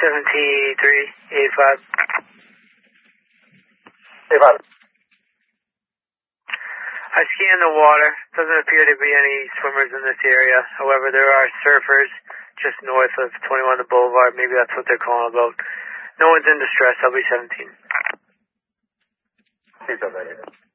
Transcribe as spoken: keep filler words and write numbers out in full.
seventy-three, eighty-five. eighty-five. I scanned the water. Doesn't appear to be any swimmers in this area. However, there are surfers just north of twenty-one The Boulevard. Maybe that's what they're calling about. No one's in distress. I'll be seventeen. Keep that negative.